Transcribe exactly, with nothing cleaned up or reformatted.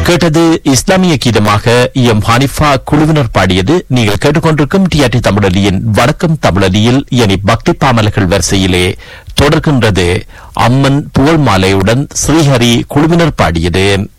கேட்டது இஸ்லாமிய கீதமாக எம் ஹனிஃபா குழுவினர் பாடியது. நீங்கள் கேட்டுக்கொண்டிருக்கும் டிஆர்டி தமிழொலியின் வணக்கம் தமிழொலியில் இனி பக்தி பாமல்கள் வரிசையிலே தொடர்கின்றது அம்மன் புகழ் மாலையுடன் ஸ்ரீஹரி குழுவினர் பாடியது.